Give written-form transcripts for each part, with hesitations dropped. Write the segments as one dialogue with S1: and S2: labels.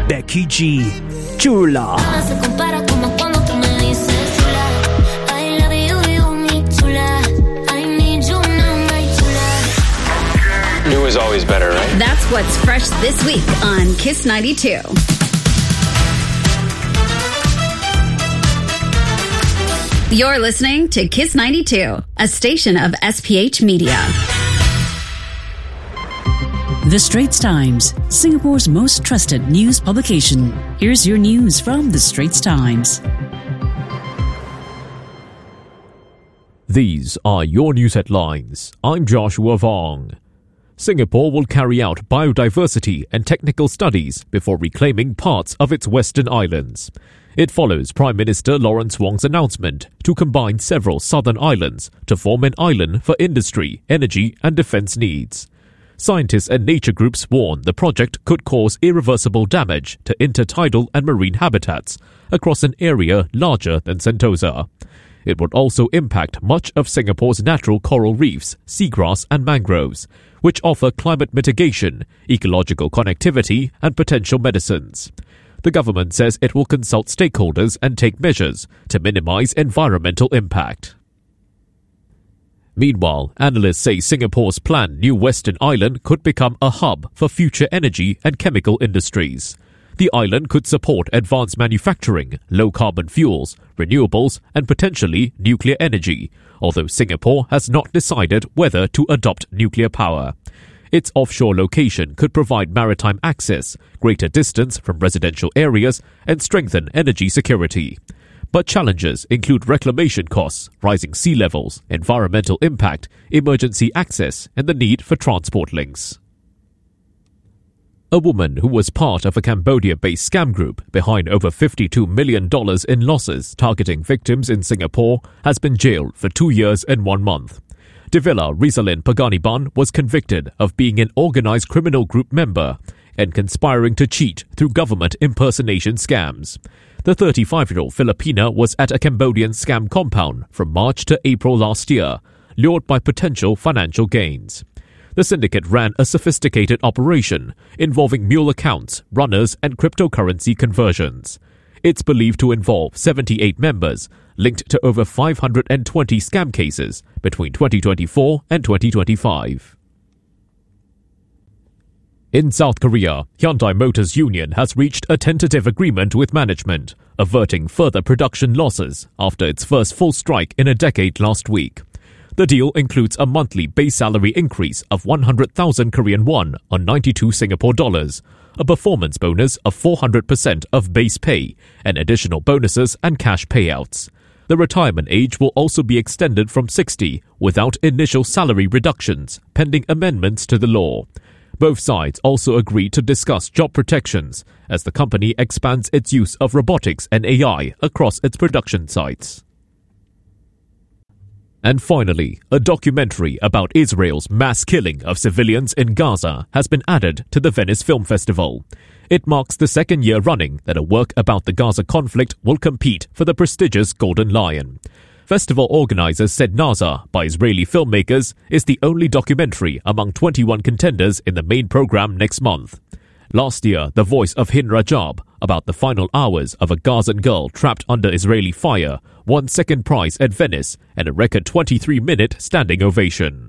S1: Becky G. Chula.
S2: New is always better, right?
S3: That's what's fresh this week on Kiss 92. You're listening to Kiss 92, a station of SPH Media.
S4: The Straits Times, Singapore's most trusted news publication. Here's your news from The Straits Times.
S5: These are your news headlines. I'm Joshua Vong. Singapore will carry out biodiversity and technical studies before reclaiming parts of its western islands. It follows Prime Minister Lawrence Wong's announcement to combine several southern islands to form an island for industry, energy and defence needs. Scientists and nature groups warn the project could cause irreversible damage to intertidal and marine habitats across an area larger than Sentosa. It would also impact much of Singapore's natural coral reefs, seagrass and mangroves, which offer climate mitigation, ecological connectivity and potential medicines. The government says it will consult stakeholders and take measures to minimize environmental impact. Meanwhile, analysts say Singapore's planned new Western Island could become a hub for future energy and chemical industries. The island could support advanced manufacturing, low-carbon fuels, renewables and potentially nuclear energy, although Singapore has not decided whether to adopt nuclear power. Its offshore location could provide maritime access, greater distance from residential areas and strengthen energy security. But challenges include reclamation costs, rising sea levels, environmental impact, emergency access and the need for transport links. A woman who was part of a Cambodia-based scam group behind over $52 million in losses targeting victims in Singapore has been jailed for 2 years and 1 month. Devilla Rizalin Paganiban was convicted of being an organized criminal group member and conspiring to cheat through government impersonation scams. The 35-year-old Filipina was at a Cambodian scam compound from March to April last year, lured by potential financial gains. The syndicate ran a sophisticated operation involving mule accounts, runners and cryptocurrency conversions. It's believed to involve 78 members, linked to over 520 scam cases between 2024 and 2025. In South Korea, Hyundai Motors Union has reached a tentative agreement with management, averting further production losses after its first full strike in a decade last week. The deal includes a monthly base salary increase of 100,000 Korean won on 92 Singapore dollars, a performance bonus of 400% of base pay, and additional bonuses and cash payouts. The retirement age will also be extended from 60 without initial salary reductions, pending amendments to the law. Both sides also agreed to discuss job protections as the company expands its use of robotics and AI across its production sites. And finally, a documentary about Israel's mass killing of civilians in Gaza has been added to the Venice Film Festival. It marks the second year running that a work about the Gaza conflict will compete for the prestigious Golden Lion. Festival organizers said Naza, by Israeli filmmakers, is the only documentary among 21 contenders in the main program next month. Last year, the voice of Hind Rajab, about the final hours of a Gazan girl trapped under Israeli fire, won second prize at Venice and a record 23-minute standing ovation.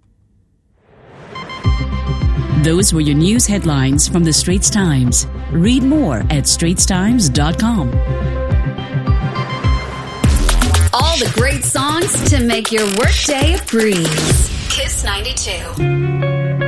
S4: Those were your news headlines from The Straits Times. Read more at straitstimes.com.
S3: All the great songs to make your workday a breeze. Kiss 92.